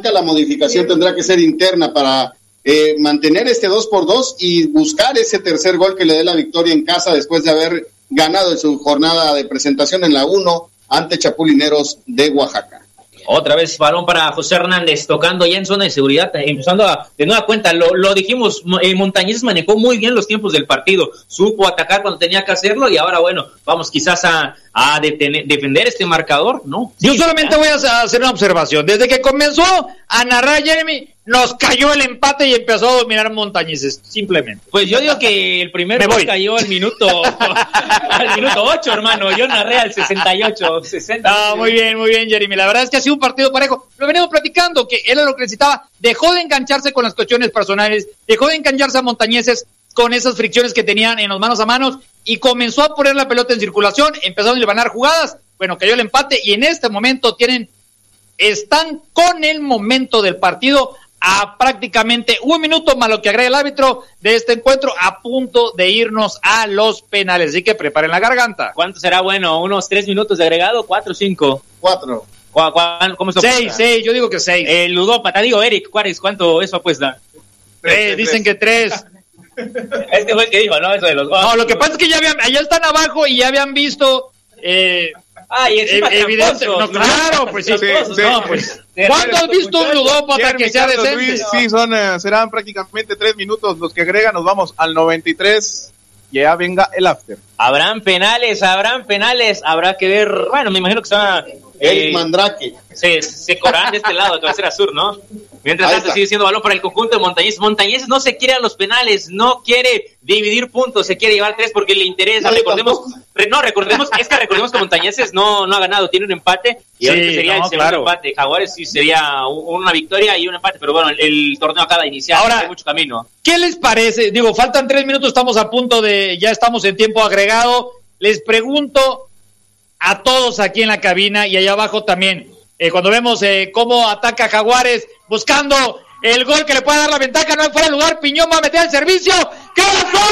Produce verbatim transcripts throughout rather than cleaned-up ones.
la modificación tendrá que ser interna para eh, mantener este dos por dos y buscar ese tercer gol que le dé la victoria en casa después de haber ganado en su jornada de presentación en la uno ante Chapulineros de Oaxaca. Otra vez balón para José Hernández, tocando ya en zona de seguridad, empezando a, de nueva cuenta, lo, lo dijimos, eh, Montañez manejó muy bien los tiempos del partido, supo atacar cuando tenía que hacerlo y ahora bueno, vamos quizás a, a detener, defender este marcador, ¿no? Yo solamente voy a hacer una observación, desde que comenzó a narrar Jeremy, nos cayó el empate y empezó a dominar Montañeses, simplemente. Pues yo digo que el primer gol cayó al minuto al minuto ocho, hermano. Yo narré al sesenta y ocho, sesenta. No, muy bien, muy bien, Jeremy. La verdad es que ha sido un partido parejo. Lo venimos platicando, que era lo que necesitaba. Dejó de engancharse con las cuestiones personales, dejó de engancharse a Montañeses con esas fricciones que tenían en los manos a manos y comenzó a poner la pelota en circulación, empezaron a llevar jugadas. Bueno, cayó el empate y en este momento tienen, están con el momento del partido a prácticamente un minuto más lo que agrega el árbitro de este encuentro, a punto de irnos a los penales. Así que preparen la garganta. ¿Cuánto será bueno? ¿Unos tres minutos de agregado? ¿Cuatro o cinco? Cuatro. ¿Cómo es seis, seis, yo digo que seis. El eh, ludópata, digo Eric Juárez, ¿cuánto eso apuesta? Tres, dicen que tres. Este fue el que dijo, ¿no? Eso de los No, lo que pasa es que ya habían, allá están abajo y ya habían visto... Eh, Ah, y encima eh, evidente, no, claro, pues sí, sí, sí, no, pues. ¿Cuándo has visto un ludópata que sea decente? Luis, sí, son, uh, serán prácticamente tres minutos los que agregan, nos vamos al noventa y tres, ya venga el after. Habrán penales, habrán penales, habrá que ver, bueno, me imagino que se va... Eh, el Mandrake. Se, se correrán de este lado, que va a ser sur, ¿no? Mientras tanto sigue siendo balón para el conjunto de Montañeses. Montañeses no se quiere a los penales, no quiere dividir puntos, se quiere llevar tres porque le interesa. No, recordemos, re, no, recordemos, es que recordemos que Montañeses no, no ha ganado, tiene un empate y sí, ahorita sería no, el segundo claro. empate. Jaguares sí sería una victoria y un empate, pero bueno, el, el torneo acaba de iniciar, ahora hay mucho camino. ¿Qué les parece? Digo, faltan tres minutos, estamos a punto de, ya estamos en tiempo agregado. Les pregunto a todos aquí en la cabina y allá abajo también, eh, cuando vemos eh, cómo ataca Jaguares buscando el gol que le puede dar la ventaja, no hay fuera de lugar, Piñón va a meter el servicio, ¡qué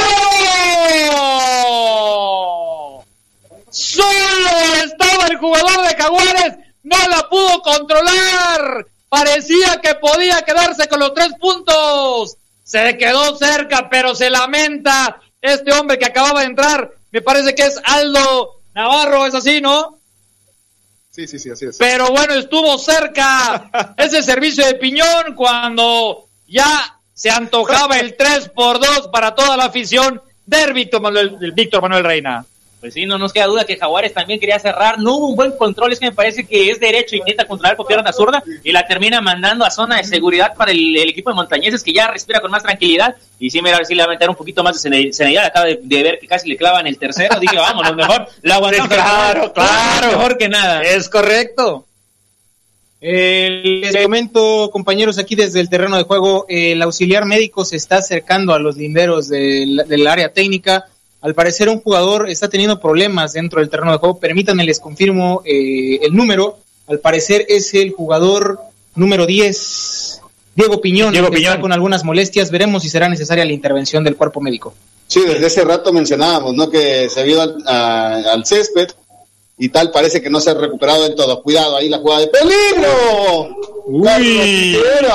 solo! Solo estaba el jugador de Jaguares, no la pudo controlar, parecía que podía quedarse con los tres puntos, se quedó cerca, pero se lamenta este hombre que acababa de entrar, me parece que es Aldo Navarro, es así, ¿no? Sí, sí, sí, así es. Pero bueno, estuvo cerca ese servicio de Piñón cuando ya se antojaba el tres por dos para toda la afición del Víctor Manuel, del Víctor Manuel Reina. Pues sí, no nos queda duda que Jaguares también quería cerrar, no hubo un buen control, es que me parece que es derecho, intenta controlar por pierna zurda y la termina mandando a zona de seguridad para el, el equipo de Montañeses que ya respira con más tranquilidad y sí, mira, a ver si le va a meter un poquito más de serenidad, acaba de, de ver que casi le clavan el tercero, dije, vámonos, mejor, la aguantamos. Claro, claro, mejor que nada. Es correcto. Eh, les comento, compañeros, aquí desde el terreno de juego, eh, el auxiliar médico se está acercando a los linderos del, del área técnica. Al parecer un jugador está teniendo problemas dentro del terreno de juego. Permítanme, les confirmo eh, el número. Al parecer es el jugador número diez, Diego Piñón, Diego que Piñón. está con algunas molestias. Veremos si será necesaria la intervención del cuerpo médico. Sí, desde ese rato mencionábamos, ¿no? Que se vio al, a, al césped y tal, parece que no se ha recuperado del todo. Cuidado, ahí la jugada de peligro. Uy.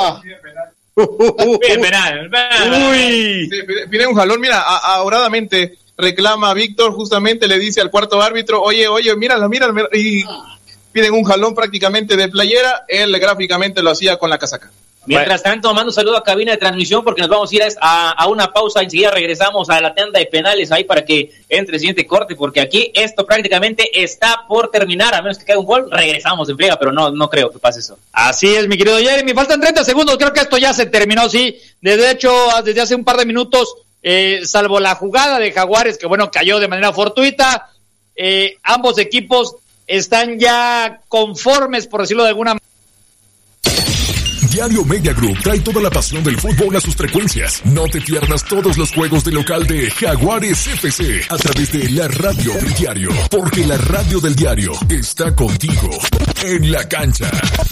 Bien, penal, penal. Uy. Sí, pide un jalón, mira, ahoradamente reclama a Víctor, justamente le dice al cuarto árbitro, oye, oye, mírala, mírala, mírala, y piden un jalón prácticamente de playera, él gráficamente lo hacía con la casaca. Mientras tanto, mando un saludo a cabina de transmisión porque nos vamos a ir a, a una pausa, enseguida regresamos a la tanda de penales ahí para que entre el siguiente corte, porque aquí esto prácticamente está por terminar, a menos que caiga un gol, regresamos en friega, pero no, no creo que pase eso. Así es, mi querido Jeremy, faltan treinta segundos, creo que esto ya se terminó, sí, de hecho, desde hace un par de minutos, eh, salvo la jugada de Jaguares, que bueno, cayó de manera fortuita, eh, ambos equipos están ya conformes, por decirlo de alguna manera. Diario Media Group trae toda la pasión del fútbol a sus frecuencias. No te pierdas todos los juegos de local de Jaguares F C a través de la radio del diario, porque la radio del diario está contigo en la cancha.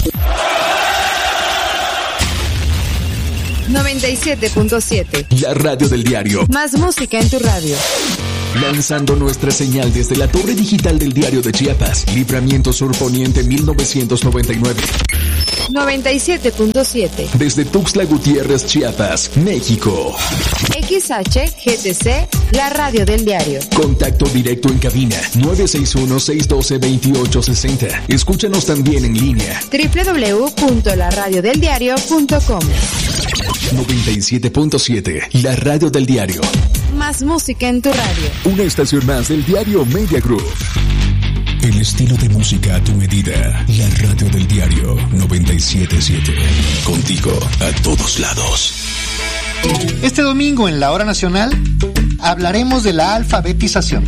noventa y siete punto siete. La radio del diario. Más música en tu radio. Lanzando nuestra señal desde la torre digital del Diario de Chiapas, Libramiento Sur Poniente mil novecientos noventa y nueve. noventa y siete punto siete. Desde Tuxtla Gutiérrez, Chiapas, México. X H G T C, la radio del diario. Contacto directo en cabina nueve seis uno, seis uno dos, dos ocho seis cero. Escúchanos también en línea doble u doble u doble u punto la radio del diario punto com. noventa y siete punto siete, la radio del diario. Más música en tu radio. Una estación más del diario Media Group. El estilo de música a tu medida. La radio del diario noventa y siete punto siete. Contigo a todos lados. Este domingo en la Hora Nacional hablaremos de la alfabetización.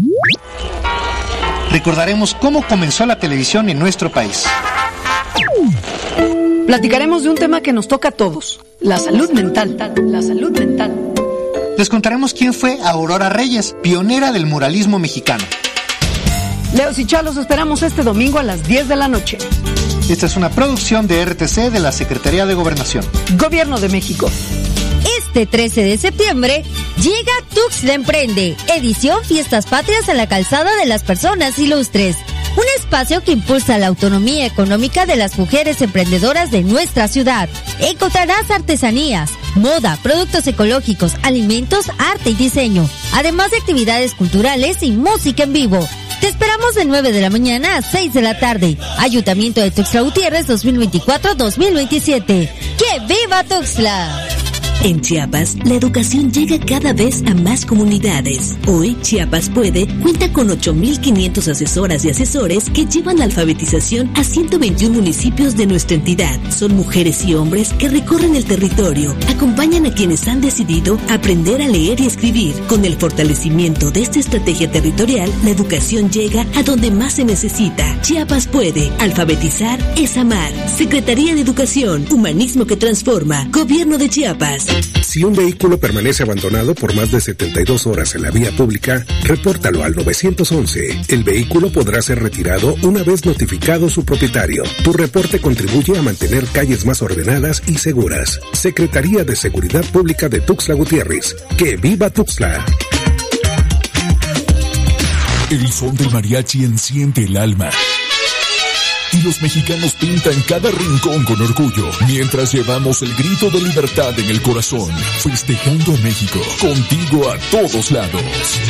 Recordaremos cómo comenzó la televisión en nuestro país. Platicaremos de un tema que nos toca a todos, la salud mental. La salud mental. Les contaremos quién fue Aurora Reyes, pionera del muralismo mexicano. Leos y Chalos esperamos este domingo a las diez de la noche. Esta es una producción de R T C de la Secretaría de Gobernación. Gobierno de México. Este trece de septiembre llega Tuxtla Emprende, edición Fiestas Patrias en la Calzada de las Personas Ilustres. Un espacio que impulsa la autonomía económica de las mujeres emprendedoras de nuestra ciudad. Encontrarás artesanías, moda, productos ecológicos, alimentos, arte y diseño, además de actividades culturales y música en vivo. Te esperamos de nueve de la mañana a seis de la tarde. Ayuntamiento de Tuxtla Gutiérrez dos mil veinticuatro a dos mil veintisiete. ¡Que viva Tuxtla! En Chiapas, la educación llega cada vez a más comunidades. Hoy, Chiapas Puede cuenta con ocho mil quinientos asesoras y asesores que llevan la alfabetización a ciento veintiún municipios de nuestra entidad. Son mujeres y hombres que recorren el territorio, acompañan a quienes han decidido aprender a leer y escribir. Con el fortalecimiento de esta estrategia territorial, la educación llega a donde más se necesita. Chiapas Puede. Alfabetizar es amar. Secretaría de Educación, Humanismo que Transforma. Gobierno de Chiapas. Si un vehículo permanece abandonado por más de setenta y dos horas en la vía pública, repórtalo al nueve once. El vehículo podrá ser retirado una vez notificado su propietario. Tu reporte contribuye a mantener calles más ordenadas y seguras. Secretaría de Seguridad Pública de Tuxtla Gutiérrez. ¡Que viva Tuxtla! El son del mariachi enciende el alma. Y los mexicanos pintan cada rincón con orgullo, mientras llevamos el grito de libertad en el corazón, festejando a México, contigo a todos lados.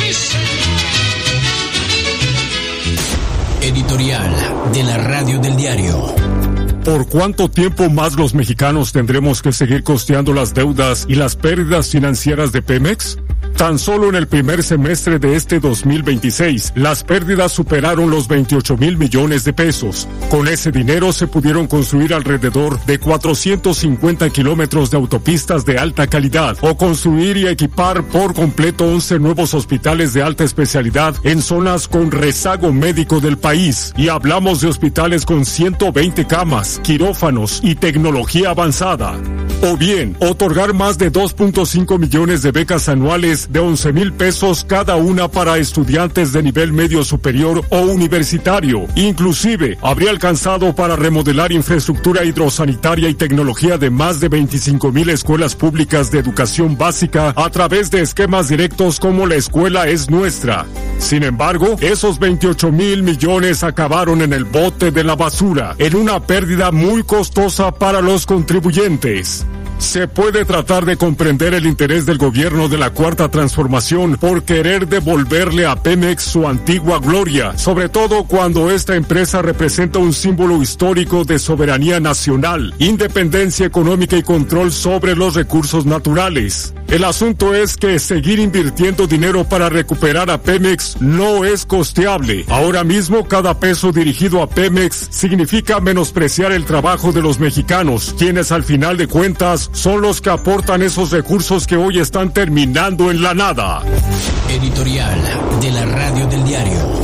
Editorial de la Radio del Diario. ¿Por cuánto tiempo más los mexicanos tendremos que seguir costeando las deudas y las pérdidas financieras de Pemex? Tan solo en el primer semestre de este dos mil veintiséis, las pérdidas superaron los veintiocho mil millones de pesos. Con ese dinero se pudieron construir alrededor de cuatrocientos cincuenta kilómetros de autopistas de alta calidad o construir y equipar por completo once nuevos hospitales de alta especialidad en zonas con rezago médico del país. Y hablamos de hospitales con ciento veinte camas, quirófanos y tecnología avanzada. O bien, otorgar más de dos punto cinco millones de becas anuales de once mil pesos cada una para estudiantes de nivel medio superior o universitario. Inclusive, habría alcanzado para remodelar infraestructura hidrosanitaria y tecnología de más de veinticinco mil escuelas públicas de educación básica a través de esquemas directos como La Escuela es Nuestra. Sin embargo, esos veintiocho mil millones acabaron en el bote de la basura, en una pérdida muy costosa para los contribuyentes. Se puede tratar de comprender el interés del gobierno de la Cuarta Transformación por querer devolverle a Pemex su antigua gloria, sobre todo cuando esta empresa representa un símbolo histórico de soberanía nacional, independencia económica y control sobre los recursos naturales. El asunto es que seguir invirtiendo dinero para recuperar a Pemex no es costeable. Ahora mismo cada peso dirigido a Pemex significa menospreciar el trabajo de los mexicanos, quienes al final de cuentas son los que aportan esos recursos que hoy están terminando en la nada. Editorial de la Radio del Diario.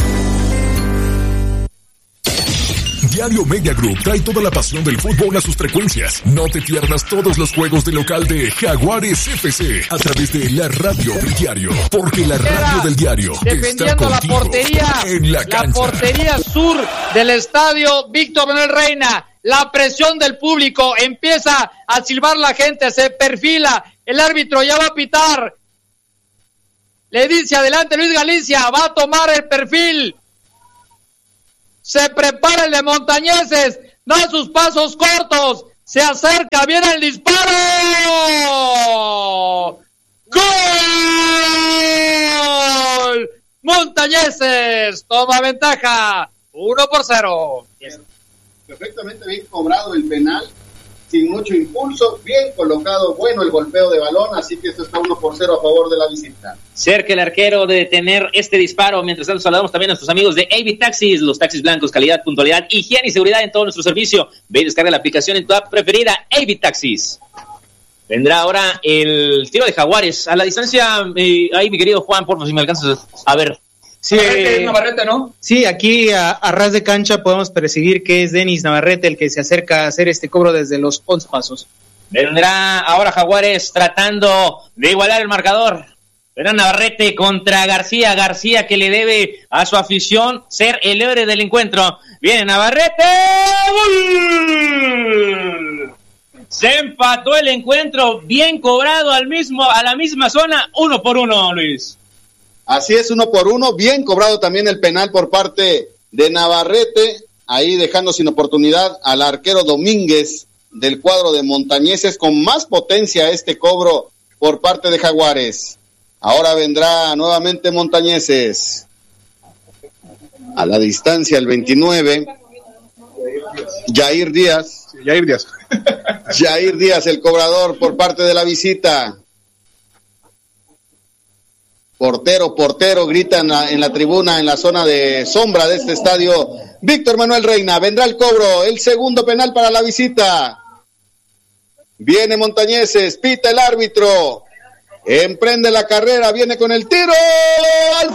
Diario Media Group trae toda la pasión del fútbol a sus frecuencias. No te pierdas todos los juegos de local de Jaguares F C a través de la Radio del Diario, porque la Radio del Diario está contigo la portería, en la cancha. La portería sur del estadio Víctor Manuel Reina. La presión del público, empieza a silbar la gente, se perfila, el árbitro ya va a pitar. Le dice adelante Luis Galicia, va a tomar el perfil. Se prepara el de Montañeses, da sus pasos cortos, se acerca, viene el disparo. ¡Gol! Montañeses toma ventaja, uno por cero. Perfectamente bien cobrado el penal, sin mucho impulso, bien colocado, bueno el golpeo de balón, así que esto está uno por cero a favor de la visita. Cerca el arquero de detener este disparo. Mientras tanto, saludamos también a nuestros amigos de A V Taxis, los taxis blancos, calidad, puntualidad, higiene y seguridad en todo nuestro servicio. Ve y descarga la aplicación en tu app preferida, A V Taxis. Vendrá ahora el tiro de Jaguares. A la distancia, eh, ahí mi querido Juan, por favor, si me alcanzas a ver. Sí, Navarrete, Navarrete, ¿no? Sí, aquí a, a ras de cancha podemos percibir que es Denis Navarrete el que se acerca a hacer este cobro desde los once pasos. Vendrá ahora Jaguares tratando de igualar el marcador. Vendrá Navarrete contra García. García que le debe a su afición ser el héroe del encuentro. Viene Navarrete. ¡Gol! Se empató el encuentro, bien cobrado al mismo, a la misma zona, uno por uno, Luis. Así es, uno por uno, bien cobrado también el penal por parte de Navarrete, ahí dejando sin oportunidad al arquero Domínguez del cuadro de Montañeses, con más potencia este cobro por parte de Jaguares. Ahora vendrá nuevamente Montañeses. A la distancia el veintinueve, Jair Díaz. Sí, Jair Díaz. Jair Díaz, el cobrador por parte de la visita. Portero, portero, grita en la, en la tribuna, en la zona de sombra de este estadio. Víctor Manuel Reina, vendrá el cobro, el segundo penal para la visita. Viene Montañeses, pita el árbitro. Emprende la carrera, viene con el tiro al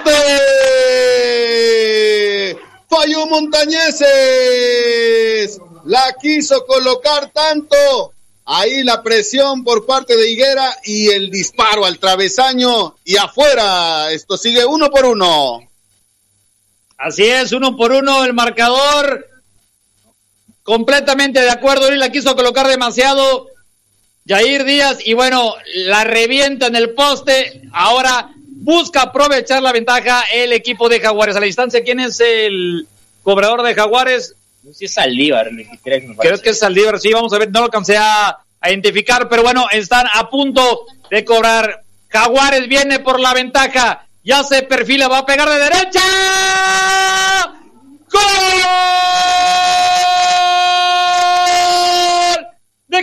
poste. Falló Montañeses. La quiso colocar tanto. Ahí la presión por parte de Higuera y el disparo al travesaño y afuera. Esto sigue uno por uno. Así es, uno por uno el marcador. Completamente de acuerdo, y la quiso colocar demasiado Jair Díaz y bueno, la revienta en el poste. Ahora busca aprovechar la ventaja el equipo de Jaguares. A la distancia, ¿quién es el cobrador de Jaguares? No sé si es Saldívar, creo, creo que es Saldívar, sí, vamos a ver, no lo alcancé a, a identificar, pero bueno, están a punto de cobrar. Jaguares viene por la ventaja, ya se perfila, va a pegar de derecha. ¡Gol! ¡De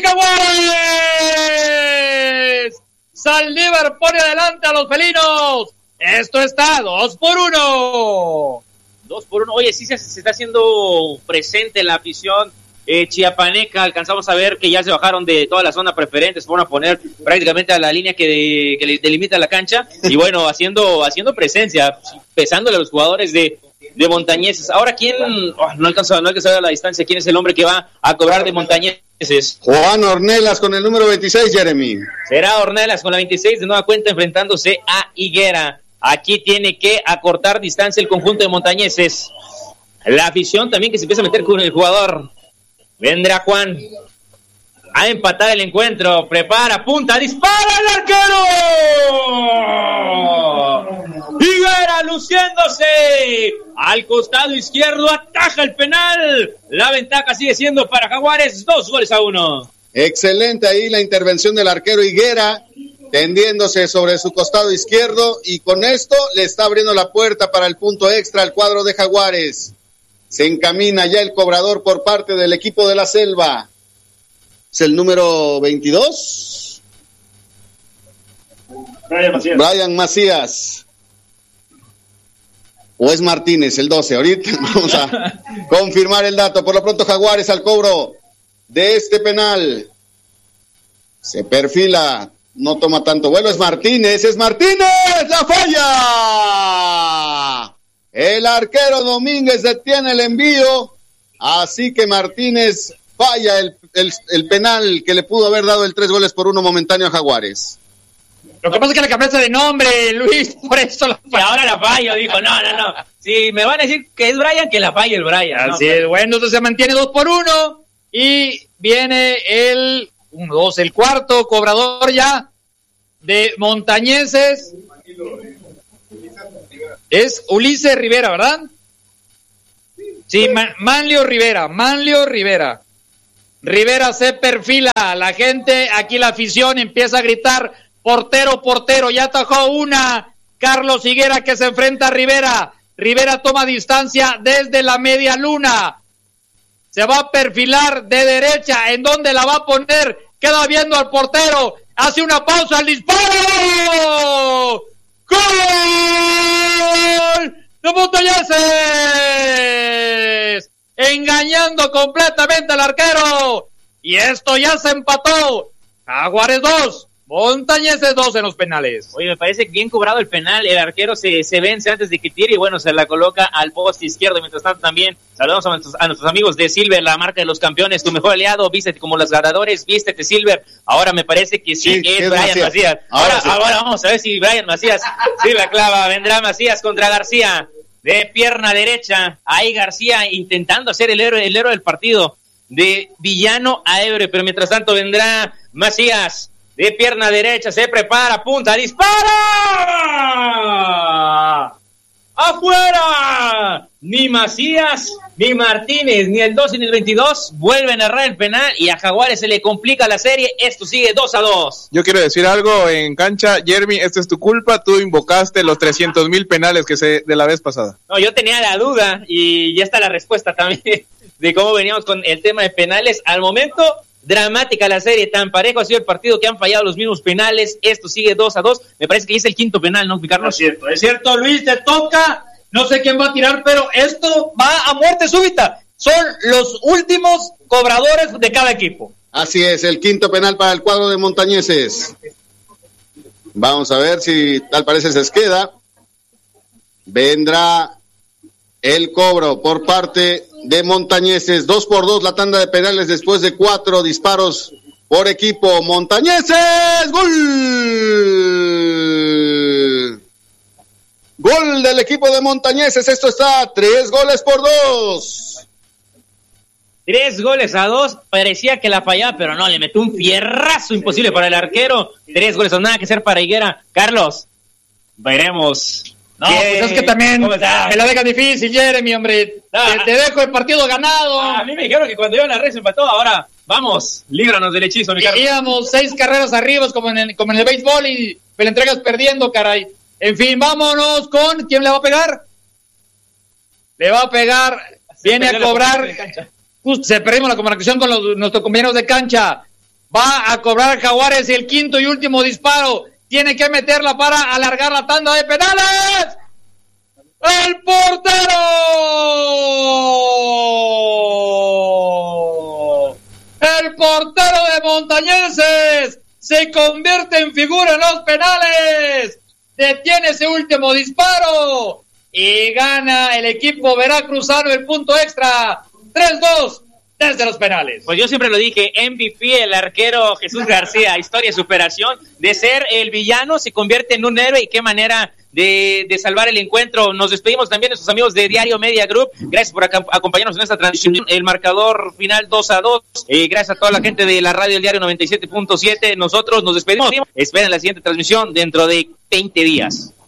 Jaguares! Saldívar pone adelante a los felinos. Esto está dos por uno. Dos por uno. Oye, sí se, se está haciendo presente la afición eh, chiapaneca. Alcanzamos a ver que ya se bajaron de toda la zona preferente, se fueron a poner prácticamente a la línea que, de, que delimita la cancha. Y bueno, haciendo haciendo presencia, pesándole a los jugadores de, de Montañeses. Ahora, ¿quién? Oh, no alcanzó no alcanzó a ver a la distancia. ¿Quién es el hombre que va a cobrar de Montañeses? Juan Ornelas con el número veintiséis, Jeremy. Será Ornelas con la veintiséis, de nueva cuenta enfrentándose a Higuera. Aquí tiene que acortar distancia el conjunto de Montañeses. La afición también que se empieza a meter con el jugador. Vendrá Juan a empatar el encuentro. Prepara, punta, dispara el arquero. Higuera luciéndose. Al costado izquierdo ataja el penal. La ventaja sigue siendo para Jaguares. Dos goles a uno. Excelente ahí la intervención del arquero Higuera, tendiéndose sobre su costado izquierdo, y con esto le está abriendo la puerta para el punto extra al cuadro de Jaguares. Se encamina ya el cobrador por parte del equipo de la Selva. Es el número veintidós. Brian Macías. Brian Macías. O es Martínez, el doce. Ahorita vamos a confirmar el dato. Por lo pronto Jaguares al cobro de este penal. Se perfila. No toma tanto vuelo, es Martínez, es Martínez, la falla. El arquero Domínguez detiene el envío, así que Martínez falla el, el, el penal que le pudo haber dado el tres goles por uno momentáneo a Jaguares. Lo que pasa es que le cambiaste de nombre, Luis, por eso la falla. Y ahora la fallo, dijo, no, no, no. Si me van a decir que es Brian, que la falle el Brian. Así ¿no? es, bueno, entonces se mantiene dos por uno y viene el... Uno, dos, el cuarto cobrador ya de Montañeses es Ulises Rivera, ¿verdad? Sí, Man- Manlio Rivera, Manlio Rivera. Rivera se perfila, la gente, aquí la afición empieza a gritar, portero, portero, ya atajó una, Carlos Higuera que se enfrenta a Rivera, Rivera toma distancia desde la media luna, se va a perfilar de derecha, ¿en dónde la va a poner? Queda viendo al portero, hace una pausa, el disparo, ¡gol! ¡De Montañeses! Engañando completamente al arquero. Y esto ya se empató. Jaguares dos, Montañeses dos en los penales. Oye, me parece bien cobrado el penal. El arquero se, se vence antes de que tire y bueno, se la coloca al poste izquierdo. Mientras tanto también saludamos a nuestros, a nuestros amigos de Silver, la marca de los campeones, tu mejor aliado. Vístete como los ganadores, vístete Silver. Ahora me parece que sí, sí es Brian Macías. Macías. Ahora, ahora, sí. ahora vamos a ver si Brian Macías sí la clava. Vendrá Macías contra García. De pierna derecha, ahí García intentando ser el héroe, el héroe del partido, de villano a héroe, pero mientras tanto vendrá Macías, de pierna derecha, se prepara, punta, dispara, ¡afuera! Ni Macías, ni Martínez, ni el dos ni el veintidós vuelven a errar el penal y a Jaguares se le complica la serie, esto sigue dos a dos. Yo quiero decir algo en cancha, Jeremy, esta es tu culpa, tú invocaste los trescientos mil penales que se de la vez pasada. No, yo tenía la duda y ya está la respuesta también de cómo veníamos con el tema de penales. Al momento, dramática la serie, tan parejo ha sido el partido que han fallado los mismos penales, esto sigue dos a dos, me parece que ya es el quinto penal, ¿no, Carlos? Es cierto, es cierto, Luis, te toca, no sé quién va a tirar, pero esto va a muerte súbita, son los últimos cobradores de cada equipo. Así es, el quinto penal para el cuadro de Montañeses. Vamos a ver si tal parece se queda. Vendrá el cobro por parte de Montañeses, dos por dos la tanda de penales después de cuatro disparos por equipo. Montañeses, gol, gol del equipo de Montañeses, esto está tres goles por dos. Tres goles a dos, parecía que la fallaba, pero no, le metió un fierrazo imposible para el arquero, tres goles a nada que hacer para Higuera. Carlos, veremos. No, pues es que también me la deja difícil, Jeremy, hombre. Ah, te, te dejo el partido ganado. Ah, a mí me dijeron que cuando iban a red se empató. Ahora, vamos, líbranos del hechizo, mi Carlos. Íbamos seis carreras arriba, como en el, como en el béisbol, y me la entregas perdiendo, caray. En fin, vámonos con... ¿Quién le va a pegar? Le va a pegar, se viene a cobrar... Justo, se perdimos la comunicación con los, nuestros compañeros de cancha. Va a cobrar Jaguares el quinto y último disparo. Tiene que meterla para alargar la tanda de penales. ¡El portero! El portero de Montañeses se convierte en figura en los penales. Detiene ese último disparo y gana el equipo veracruzano el punto extra. tres dos. Desde los penales. Pues yo siempre lo dije, M V P, el arquero Jesús García, historia de superación, de ser el villano se convierte en un héroe y qué manera de, de salvar el encuentro. Nos despedimos también de sus amigos de Diario Media Group, gracias por ac- acompañarnos en esta transmisión, el marcador final dos a dos, y gracias a toda la gente de la radio del Diario noventa y siete punto siete, nosotros nos despedimos, esperen la siguiente transmisión dentro de veinte días.